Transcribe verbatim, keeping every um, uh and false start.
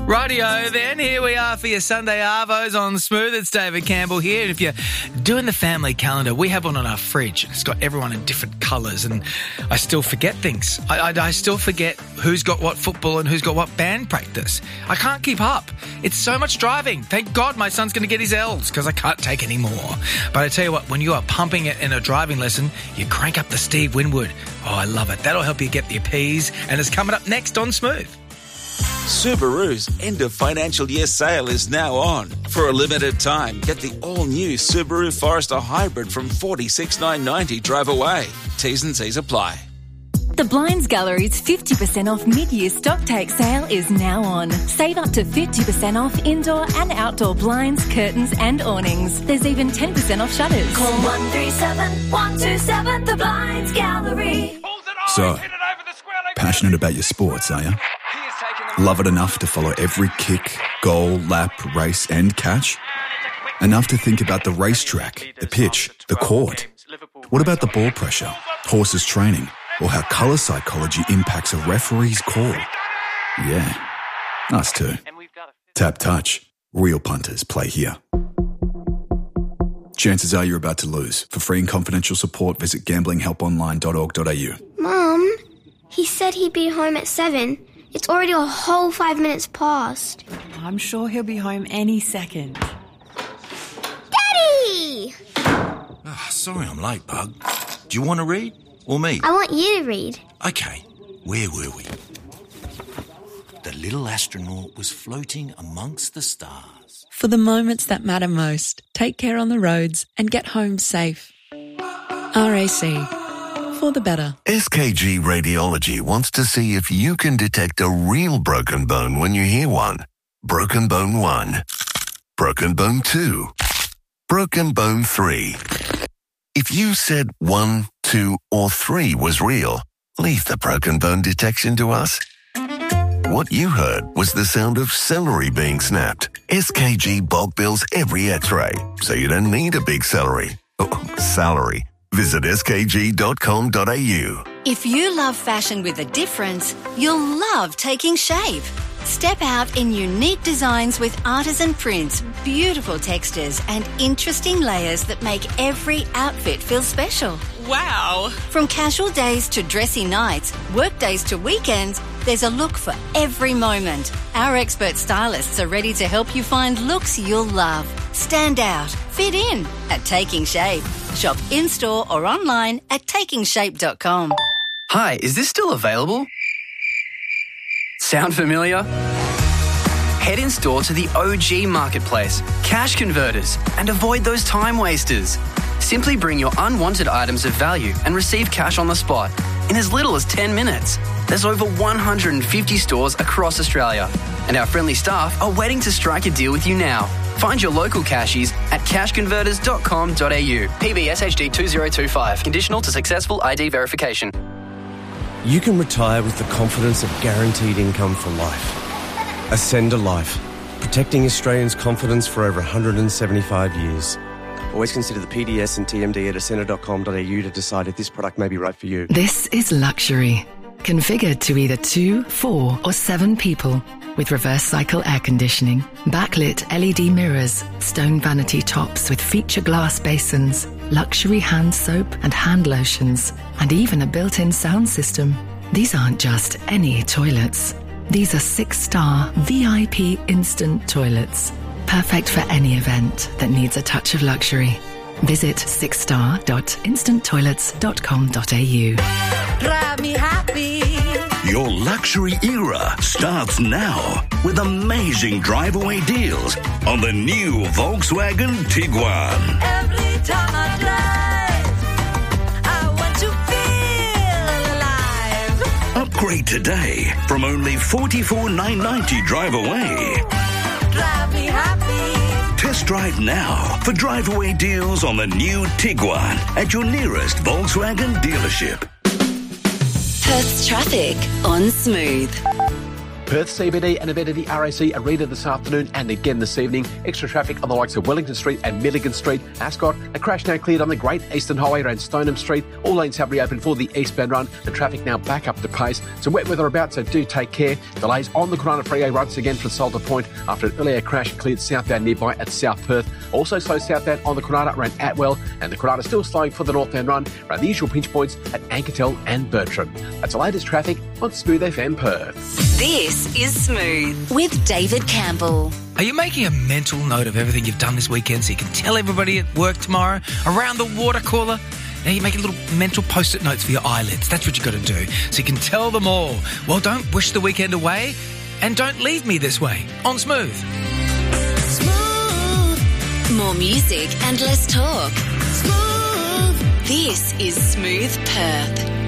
Rightio then, here we are for your Sunday Arvos on Smooth. It's David Campbell here. And if you're doing the family calendar, we have one on our fridge. It's got everyone in different colours and I still forget things. I, I, I still forget who's got what football and who's got what band practice. I can't keep up. It's so much driving. Thank God my son's going to get his L's because I can't take any more. But I tell you what, when you are pumping it in a driving lesson, you crank up the Steve Winwood. Oh, I love it. That'll help you get your P's. And it's coming up next on Smooth. Subaru's end of financial year sale is now on. For a limited time, get the all-new Subaru Forester Hybrid from forty-six thousand nine hundred ninety drive away. T's and C's apply. The Blinds Gallery's fifty percent off mid-year stock take sale is now on. Save up to fifty percent off indoor and outdoor blinds, curtains and awnings. There's even ten percent off shutters. Call one three seven, one two seven, The Blinds Gallery. So, passionate about your sports, are you? Love it enough to follow every kick, goal, lap, race and catch? Enough to think about the racetrack, the pitch, the court? What about the ball pressure, horses training, or how colour psychology impacts a referee's call? Yeah, us too. Tap Touch. Real punters play here. Chances are you're about to lose. For free and confidential support, visit gambling help online dot org dot a u. Mum, he said he'd be home at seven. It's already a whole five minutes past. I'm sure he'll be home any second. Daddy! Oh, sorry I'm late, Bug. Do you want to read or me? I want you to read. Okay, where were we? The little astronaut was floating amongst the stars. For the moments that matter most, take care on the roads and get home safe. R A C. For the better. S K G Radiology wants to see if you can detect a real broken bone when you hear one. Broken bone one. Broken bone two. Broken bone three. If you said one, two, or three was real, leave the broken bone detection to us. What you heard was the sound of celery being snapped. S K G bulk bills every x-ray, so you don't need a big celery. Oh, salary. Visit s k g dot com dot a u. If you love fashion with a difference, you'll love Taking Shape. Step out in unique designs with artisan prints, beautiful textures, and interesting layers that make every outfit feel special. Wow! From casual days to dressy nights, work days to weekends, there's a look for every moment. Our expert stylists are ready to help you find looks you'll love. Stand out, fit in at Taking Shape. Shop in-store or online at taking shape dot com. Hi, is this still available? Sound familiar? Head in store to the O G Marketplace, Cash Converters, and avoid those time wasters. Simply bring your unwanted items of value and receive cash on the spot in as little as ten minutes. There's over one hundred fifty stores across Australia, and our friendly staff are waiting to strike a deal with you now. Find your local cashies at cash converters dot com dot a u. P B S H D two zero two five. Conditional to successful I D verification. You can retire with the confidence of guaranteed income for life. Ascend a Life, protecting Australians' confidence for over one hundred seventy-five years. Always consider the P D S and T M D at ascender dot com dot a u to decide if this product may be right for you. This is luxury, configured to either two, four or seven people, with reverse cycle air conditioning, backlit L E D mirrors, stone vanity tops with feature glass basins, luxury hand soap and hand lotions, and even a built-in sound system. These aren't just any toilets. These are six-star V I P instant toilets, perfect for any event that needs a touch of luxury. Visit six star dot instant toilets dot com dot a u. Drive me happy. Your luxury era starts now with amazing drive-away deals on the new Volkswagen Tiguan. Every time I drive, I want to feel alive. Upgrade today from only forty-four thousand nine hundred ninety drive away. Drive me happy. Test drive now for drive-away deals on the new Tiguan at your nearest Volkswagen dealership. Perth's traffic on Smooth. Perth C B D and a bit of the R A C Arena this afternoon and again this evening. Extra traffic on the likes of Wellington Street and Milligan Street. Ascot, a crash now cleared on the Great Eastern Highway around Stoneham Street. All lanes have reopened for the eastbound run and traffic now back up to pace. Some wet weather about, so do take care. Delays on the Corona Freeway once again from Salter Point after an earlier crash cleared southbound nearby at South Perth. Also slow southbound on the Corona around Atwell, and the Corona still slowing for the northbound run around the usual pinch points at Ankertel and Bertram. That's the latest traffic on Smooth F M Perth. This is Smooth with David Campbell. Are you making a mental note of everything you've done this weekend so you can tell everybody at work tomorrow around the water cooler? Now you're making little mental post-it notes for your eyelids. That's what you've got to do so you can tell them all. Well, don't wish the weekend away and don't leave me this way on Smooth. Smooth. More music and less talk. Smooth. This is Smooth Perth.